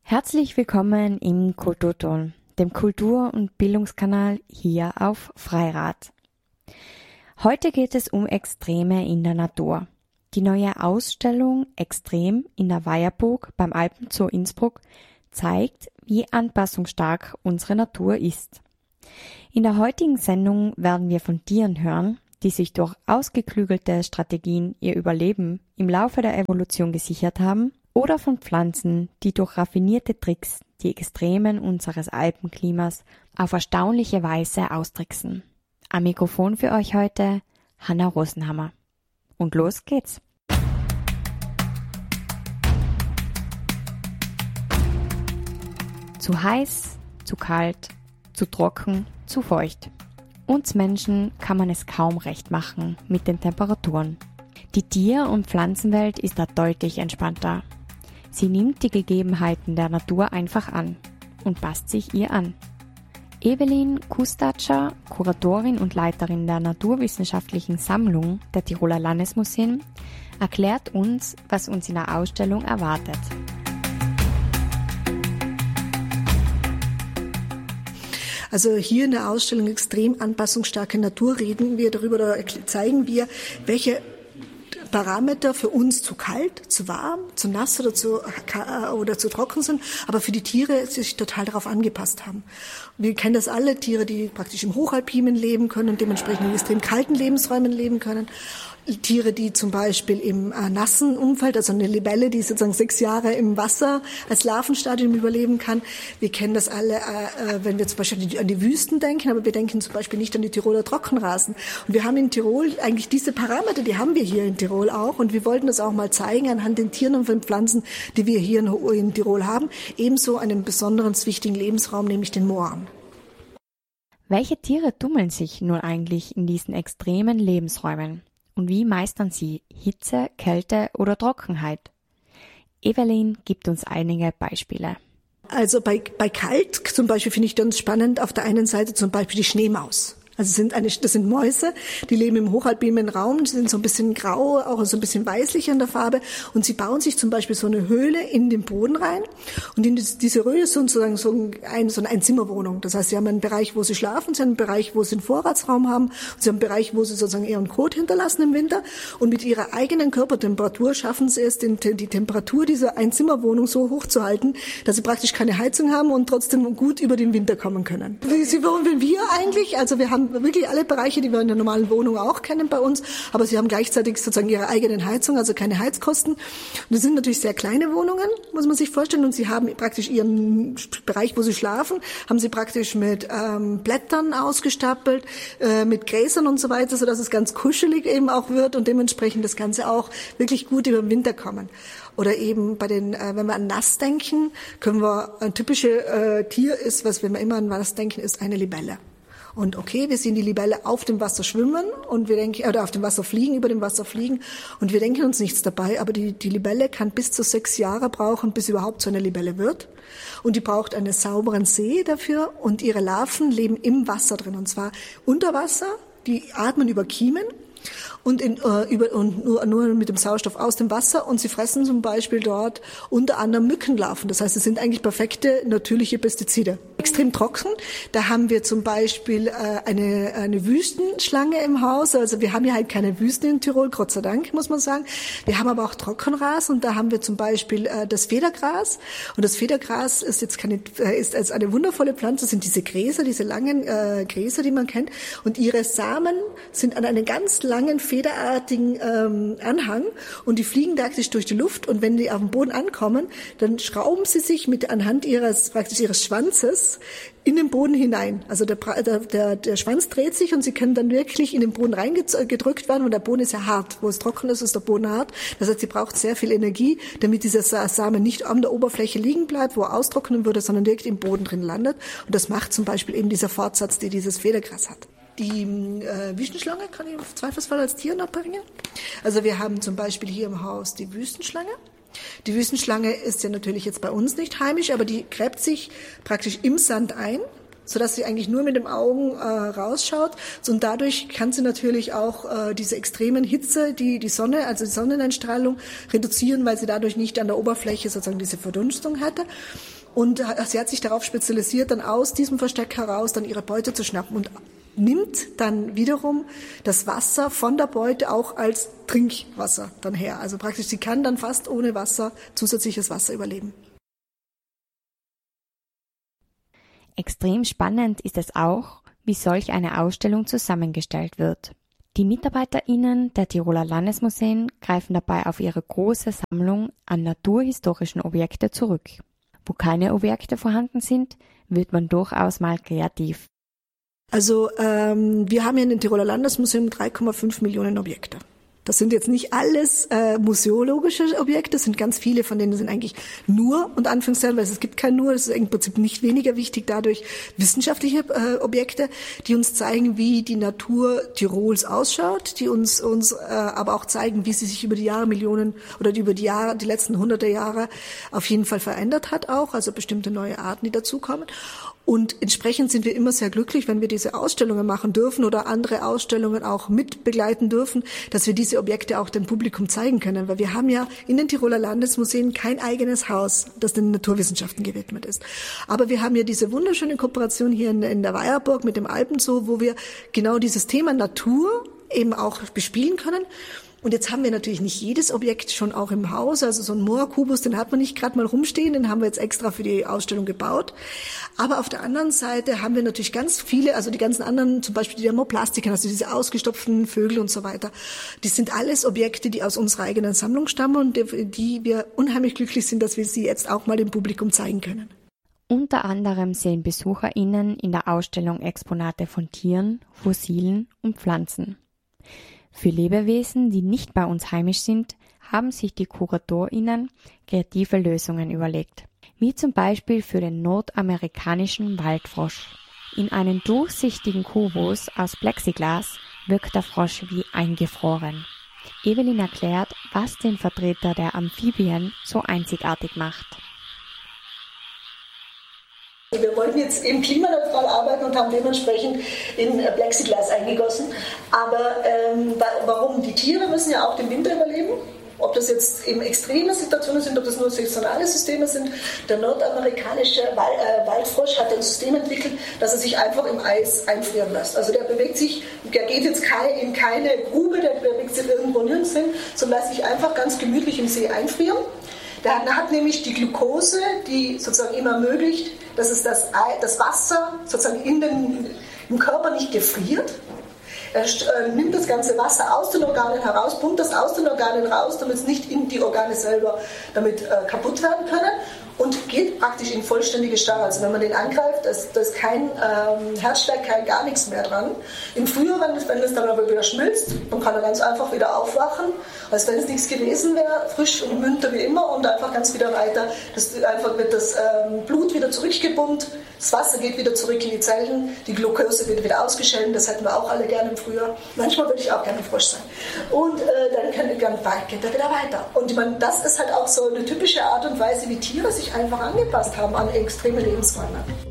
Herzlich willkommen im Kulturton, dem Kultur- und Bildungskanal hier auf Freirad. Heute geht es um Extreme in der Natur. Die neue Ausstellung Extrem in der Weierburg beim Alpenzoo Innsbruck zeigt, wie anpassungsstark unsere Natur ist. In der heutigen Sendung werden wir von Tieren hören, die sich durch ausgeklügelte Strategien ihr Überleben im Laufe der Evolution gesichert haben, oder von Pflanzen, die durch raffinierte Tricks die Extremen unseres Alpenklimas auf erstaunliche Weise austricksen. Am Mikrofon für euch heute Hanna Rosenhammer. Und los geht's! Zu heiß, zu kalt, zu trocken, zu feucht. Uns Menschen kann man es kaum recht machen mit den Temperaturen. Die Tier- und Pflanzenwelt ist da deutlich entspannter. Sie nimmt die Gegebenheiten der Natur einfach an und passt sich ihr an. Evelyn Kustatscher, Kuratorin und Leiterin der Naturwissenschaftlichen Sammlung der Tiroler Landesmuseen, erklärt uns, was uns in der Ausstellung erwartet. Also hier in der Ausstellung Extrem anpassungsstarke Natur reden wir darüber, oder zeigen wir, welche Parameter für uns zu kalt, zu warm, zu nass oder zu trocken sind, aber für die Tiere sich total darauf angepasst haben. Wir kennen das alle, Tiere, die praktisch im Hochalpinen leben können und dementsprechend in extrem kalten Lebensräumen leben können. Tiere, die zum Beispiel im nassen Umfeld, also eine Libelle, die sozusagen 6 Jahre im Wasser als Larvenstadium überleben kann. Wir kennen das alle, wenn wir zum Beispiel an die Wüsten denken, aber wir denken zum Beispiel nicht an die Tiroler Trockenrasen. Und wir haben in Tirol eigentlich diese Parameter, die haben wir hier in Tirol auch. Und wir wollten das auch mal zeigen anhand den Tieren und den Pflanzen, die wir hier in Tirol haben. Ebenso einen besonderen, wichtigen Lebensraum, nämlich den Mooren. Welche Tiere tummeln sich nun eigentlich in diesen extremen Lebensräumen? Und wie meistern sie Hitze, Kälte oder Trockenheit? Evelyn gibt uns einige Beispiele. Also bei kalt zum Beispiel finde ich ganz spannend auf der einen Seite zum Beispiel die Schneemaus. Also das sind Mäuse, die leben im hochalpinen Raum, die sind so ein bisschen grau, auch so ein bisschen weißlich in der Farbe, und sie bauen sich zum Beispiel so eine Höhle in den Boden rein, und in diese Höhle ist sozusagen so eine Einzimmerwohnung. Das heißt, sie haben einen Bereich, wo sie schlafen, sie haben einen Bereich, wo sie einen Vorratsraum haben, und sie haben einen Bereich, wo sie sozusagen ihren Kot hinterlassen im Winter, und mit ihrer eigenen Körpertemperatur schaffen sie es, die Temperatur dieser Einzimmerwohnung so hoch zu halten, dass sie praktisch keine Heizung haben und trotzdem gut über den Winter kommen können. Sie wohnen wir eigentlich, also wir haben wirklich alle Bereiche, die wir in der normalen Wohnung auch kennen bei uns, aber sie haben gleichzeitig sozusagen ihre eigenen Heizung, also keine Heizkosten. Und das sind natürlich sehr kleine Wohnungen, muss man sich vorstellen, und sie haben praktisch ihren Bereich, wo sie schlafen, haben sie praktisch mit Blättern ausgestapelt, mit Gräsern und so weiter, sodass es ganz kuschelig eben auch wird und dementsprechend das Ganze auch wirklich gut über den Winter kommen. Oder eben wenn wir an nass denken, ein typisches Tier ist, wenn wir immer an nass denken, ist eine Libelle. Und okay, wir sehen die Libelle auf dem Wasser schwimmen und wir denken, oder auf dem Wasser fliegen, über dem Wasser fliegen, und wir denken uns nichts dabei, aber die Libelle kann bis zu 6 Jahre brauchen, bis sie überhaupt zu einer Libelle wird. Und die braucht einen sauberen See dafür, und ihre Larven leben im Wasser drin, und zwar unter Wasser, die atmen über Kiemen. Und nur mit dem Sauerstoff aus dem Wasser, und sie fressen zum Beispiel dort unter anderem Mückenlarven. Das heißt, es sind eigentlich perfekte natürliche Pestizide. Extrem trocken, da haben wir zum Beispiel eine Wüstenschlange im Haus. Also wir haben ja halt keine Wüsten in Tirol, Gott sei Dank, muss man sagen. Wir haben aber auch Trockenrasen, und da haben wir zum Beispiel das Federgras. Und das Federgras ist ist als eine wundervolle Pflanze, sind diese Gräser, diese langen Gräser, die man kennt. Und ihre Samen sind an einem ganz langen federartigen Anhang, und die fliegen praktisch durch die Luft, und wenn die auf dem Boden ankommen, dann schrauben sie sich anhand ihres Schwanzes in den Boden hinein. Also der Schwanz dreht sich, und sie können dann wirklich in den Boden reingedrückt werden, und der Boden ist ja hart. Wo es trocken ist, ist der Boden hart. Das heißt, sie braucht sehr viel Energie, damit dieser Samen nicht an der Oberfläche liegen bleibt, wo er austrocknen würde, sondern direkt im Boden drin landet. Und das macht zum Beispiel eben dieser Fortsatz, der dieses Federgras hat. Die Wüstenschlange kann ich im Zweifelsfall als Tier noch bringen. Also wir haben zum Beispiel hier im Haus die Wüstenschlange. Die Wüstenschlange ist ja natürlich jetzt bei uns nicht heimisch, aber die gräbt sich praktisch im Sand ein sodass sie eigentlich nur mit den Augen rausschaut. Und dadurch kann sie natürlich auch diese extremen Hitze, die Sonne, also die Sonneneinstrahlung, reduzieren, weil sie dadurch nicht an der Oberfläche sozusagen diese Verdunstung hatte. Und sie hat sich darauf spezialisiert, dann aus diesem Versteck heraus dann ihre Beute zu schnappen und nimmt dann wiederum das Wasser von der Beute auch als Trinkwasser dann her. Also praktisch, sie kann dann fast ohne Wasser, zusätzliches Wasser überleben. Extrem spannend ist es auch, wie solch eine Ausstellung zusammengestellt wird. Die MitarbeiterInnen der Tiroler Landesmuseen greifen dabei auf ihre große Sammlung an naturhistorischen Objekten zurück. Wo keine Objekte vorhanden sind, wird man durchaus mal kreativ. Also wir haben ja in den Tiroler Landesmuseum 3,5 Millionen Objekte. Das sind jetzt nicht alles museologische Objekte, es sind ganz viele, von denen sind eigentlich nur, und Anführungszeichen, weil es gibt kein nur, es ist im Prinzip nicht weniger wichtig, dadurch wissenschaftliche Objekte, die uns zeigen, wie die Natur Tirols ausschaut, die uns aber auch zeigen, wie sie sich über die Jahre Millionen oder über die letzten hunderte Jahre auf jeden Fall verändert hat auch, also bestimmte neue Arten, die dazukommen. Und entsprechend sind wir immer sehr glücklich, wenn wir diese Ausstellungen machen dürfen oder andere Ausstellungen auch mit begleiten dürfen, dass wir diese Objekte auch dem Publikum zeigen können. Weil wir haben ja in den Tiroler Landesmuseen kein eigenes Haus, das den Naturwissenschaften gewidmet ist. Aber wir haben ja diese wunderschöne Kooperation hier in der Weierburg mit dem Alpenzoo, wo wir genau dieses Thema Natur eben auch bespielen können. Und jetzt haben wir natürlich nicht jedes Objekt schon auch im Haus, also so ein Moorkubus, den hat man nicht gerade mal rumstehen, den haben wir jetzt extra für die Ausstellung gebaut. Aber auf der anderen Seite haben wir natürlich ganz viele, also die ganzen anderen, zum Beispiel die Thermoplastiken, also diese ausgestopften Vögel und so weiter, die sind alles Objekte, die aus unserer eigenen Sammlung stammen und die wir unheimlich glücklich sind, dass wir sie jetzt auch mal dem Publikum zeigen können. Unter anderem sehen BesucherInnen in der Ausstellung Exponate von Tieren, Fossilen und Pflanzen. Für Lebewesen, die nicht bei uns heimisch sind, haben sich die KuratorInnen kreative Lösungen überlegt. Wie zum Beispiel für den nordamerikanischen Waldfrosch. In einem durchsichtigen Kubus aus Plexiglas wirkt der Frosch wie eingefroren. Evelyn erklärt, was den Vertreter der Amphibien so einzigartig macht. Wir wollten jetzt eben klimaneutral arbeiten und haben dementsprechend in Plexiglas eingegossen. Aber warum? Die Tiere müssen ja auch den Winter überleben. Ob das jetzt eben extreme Situationen sind, ob das nur saisonale Systeme sind. Der nordamerikanische Waldfrosch hat ein System entwickelt, dass er sich einfach im Eis einfrieren lässt. Also der bewegt sich, der geht jetzt in keine Grube, der bewegt sich irgendwo nirgends hin, sondern lässt sich einfach ganz gemütlich im See einfrieren. Der hat nämlich die Glucose, die sozusagen ihm ermöglicht, dass es das Wasser sozusagen im Körper nicht gefriert. Er nimmt das ganze Wasser aus den Organen heraus, pumpt das aus den Organen raus, damit es nicht in die Organe selber damit kaputt werden können und geht praktisch in vollständige Starre. Also wenn man den angreift, da ist kein Herzschlag, gar nichts mehr dran. Im Frühjahr, wenn es dann aber wieder schmilzt, dann kann er ganz einfach wieder aufwachen, als wenn es nichts gewesen wäre, frisch und munter wie immer und einfach ganz wieder weiter. Einfach wird das Blut wieder zurückgepumpt, das Wasser geht wieder zurück in die Zellen, die Glucose wird wieder ausgeschält, das hätten wir auch alle gerne im Frühjahr. Manchmal würde ich auch gerne Frosch sein. Und dann geht er wieder weiter. Und ich meine, das ist halt auch so eine typische Art und Weise, wie Tiere sich einfach angepasst haben an extreme Lebensräume.